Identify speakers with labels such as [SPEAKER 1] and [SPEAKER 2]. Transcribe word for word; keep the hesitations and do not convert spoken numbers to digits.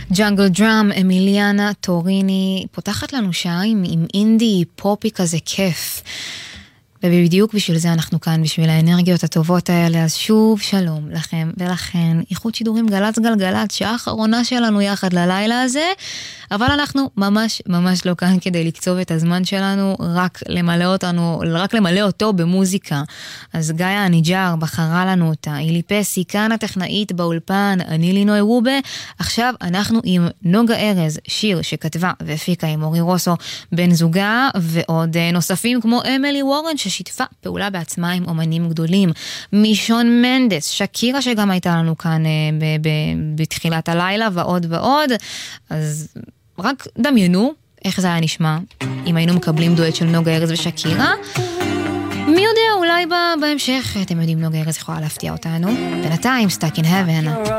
[SPEAKER 1] ג'אנגל דראם, אמיליאנה טוריני, פותחת לנו שעה עם, עם אינדי פופי כזה כיף. ובדיוק בשביל זה אנחנו כאן, בשביל האנרגיות הטובות האלה, אז שוב שלום לכם ולכן, איחוד שידורים גלץ גלגלץ, שעה האחרונה שלנו יחד ללילה הזה, אבל אנחנו ממש ממש לא כאן כדי לקצוב את הזמן שלנו, רק למלא אותנו, רק למלא אותו במוזיקה. אז גאיה הניג'ר בחרה לנו אותה, אילי פסי, כאן הטכנאית באולפן, אני לינוי רובה, עכשיו אנחנו עם נוגה ארז, שיר שכתבה והפיקה עם אורי רוסו בן זוגה, ועוד נוספים כמו אמילי וורן ששיתפה פעולה בעצמה עם אומנים גדולים, מישון מנדס, שקירה שגם הייתה לנו כאן ב- ב- בתחילת הלילה ועוד ועוד. אז רק דמיינו איך זה היה נשמע אם היינו מקבלים דואט של נוגה ארז ושקירה. מי יודע, אולי בהמשך אתם יודעים, נוגה ארז יכולה להפתיע אותנו. בינתיים Stuck in Heaven.